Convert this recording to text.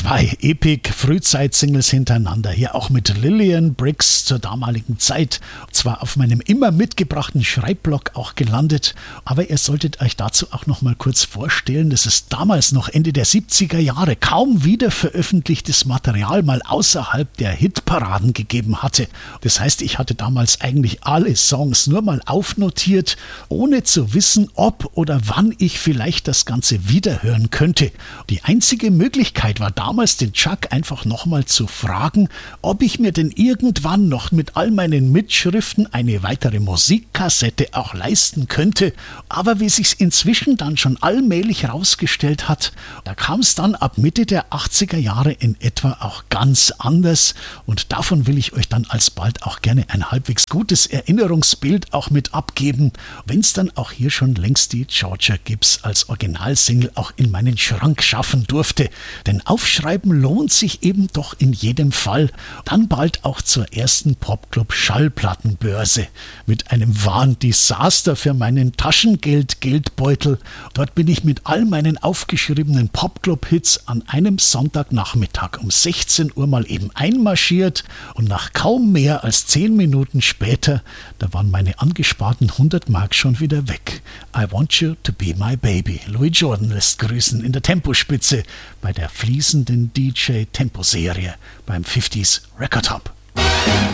2 Epic-Frühzeit-Singles hintereinander, hier auch mit Lillian Briggs zur damaligen Zeit, zwar auf meinem immer mitgebrachten Schreibblock auch gelandet, aber ihr solltet euch dazu auch noch mal kurz vorstellen, dass es damals noch Ende der 70er Jahre kaum wieder veröffentlichtes Material mal außerhalb der Hitparaden gegeben hatte. Das heißt, ich hatte damals eigentlich alle Songs nur mal aufnotiert, ohne zu wissen, ob oder wann ich vielleicht das Ganze wiederhören könnte. Die einzige Möglichkeit war damals, den Chuck einfach nochmal zu fragen, ob ich mir denn irgendwann noch mit all meinen Mitschriften eine weitere Musikkassette auch leisten könnte. Aber wie sich's inzwischen dann schon allmählich herausgestellt hat, da kam es dann ab Mitte der 80er Jahre in etwa auch ganz anders. Und davon will ich euch dann alsbald auch gerne ein halbwegs gutes Erinnerungsbild auch mit abgeben, wenn es dann auch hier schon längst die Georgia Gibbs als Originalsingle auch in meinen Schrank schaffen durfte. Denn Aufschreiben lohnt sich eben doch in jedem Fall. Dann bald auch zur ersten Popclub Schallplattenbörse mit einem wahren Desaster für meinen Taschengeld-Geldbeutel. Dort bin ich mit all meinen aufgeschriebenen Popclub-Hits an einem Sonntagnachmittag um 16 Uhr mal eben einmarschiert und nach kaum mehr als 10 Minuten später, da waren meine angesparten 100 Mark schon wieder weg. I Want You to Be My Baby. Louis Jordan lässt grüßen in der Tempospitze bei der fließenden DJ-Tempo-Serie beim 50s Record Hop.